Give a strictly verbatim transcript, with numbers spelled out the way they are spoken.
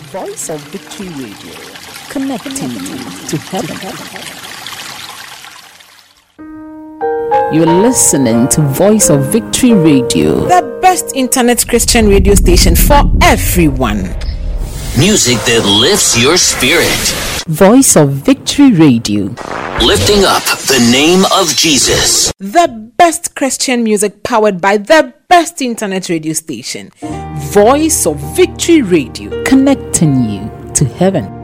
Voice of Victory Radio, connecting you to heaven. You're listening to Voice of Victory Radio, the best internet Christian radio station for everyone. Music that lifts your spirit. Voice of Victory Radio, lifting up the name of Jesus. The best Christian music powered by the best internet radio station. Voice of Victory Radio, connecting you to heaven.